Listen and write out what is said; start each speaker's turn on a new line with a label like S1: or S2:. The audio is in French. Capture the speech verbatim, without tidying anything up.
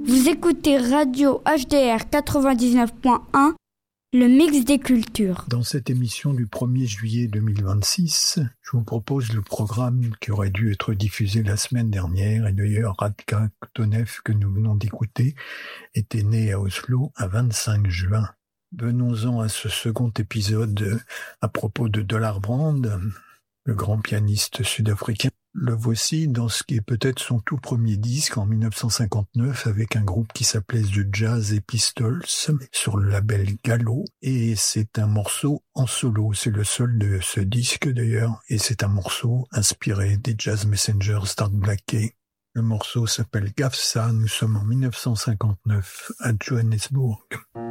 S1: Vous écoutez Radio H D R quatre-vingt-dix-neuf point un, le mix des cultures.
S2: Dans cette émission du premier juillet deux mille vingt-six, je vous propose le programme qui aurait dû être diffusé la semaine dernière. Et d'ailleurs, Radka Tonev, que nous venons d'écouter, était né à Oslo à vingt-cinq juin. Venons-en à ce second épisode à propos de Dollar Brand, le grand pianiste sud-africain. Le voici dans ce qui est peut-être son tout premier disque en dix-neuf cent cinquante-neuf avec un groupe qui s'appelait The Jazz Epistles sur le label Gallo, et c'est un morceau en solo, c'est le seul de ce disque d'ailleurs, et c'est un morceau inspiré des Jazz Messengers d'Art Blakey. Le morceau s'appelle Gafsa, nous sommes en dix-neuf cent cinquante-neuf à Johannesburg.